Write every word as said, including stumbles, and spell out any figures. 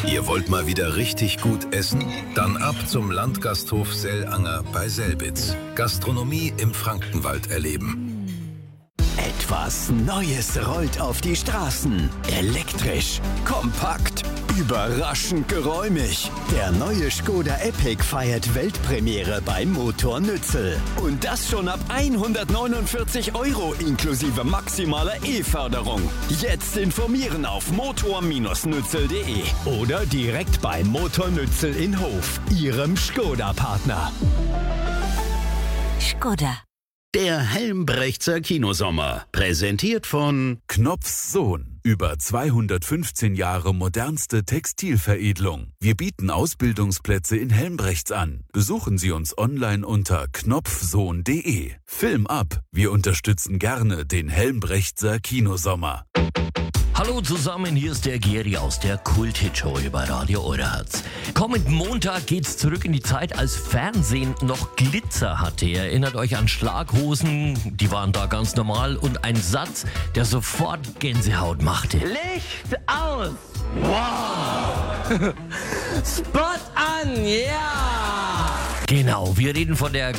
Ihr wollt mal wieder richtig gut essen? Dann ab zum Landgasthof Sellanger bei Selbitz. Gastronomie im Frankenwald erleben. Etwas Neues rollt auf die Straßen. Elektrisch, kompakt, überraschend geräumig. Der neue Skoda Epic feiert Weltpremiere beim Motor Nützel. Und das schon ab hundertneunundvierzig Euro inklusive maximaler E-Förderung. Jetzt informieren auf motor Bindestrich nützel punkt de oder direkt bei Motor Nützel in Hof, Ihrem Skoda-Partner. Skoda. Der Helmbrechtser Kinosommer, präsentiert von Knopfs Sohn. Über zweihundertfünfzehn Jahre modernste Textilveredelung. Wir bieten Ausbildungsplätze in Helmbrechts an. Besuchen Sie uns online unter knopfsohn punkt de. Film ab. Wir unterstützen gerne den Helmbrechtser Kinosommer. Hallo zusammen, hier ist der Geri aus der Kult-Hit-Show über Radio Euderherz. Kommenden Montag geht's zurück in die Zeit, als Fernsehen noch Glitzer hatte. Ihr erinnert euch an Schlaghosen, die waren da ganz normal, und ein Satz, der sofort Gänsehaut machte. Licht aus! Wow! Spot an, ja! Yeah. Genau, wir reden von der